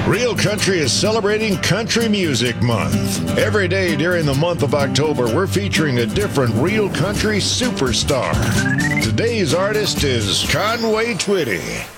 Real Country is celebrating Country Music Month. Every day during the month of October, we're featuring a different Real Country superstar. Today's artist is Conway Twitty.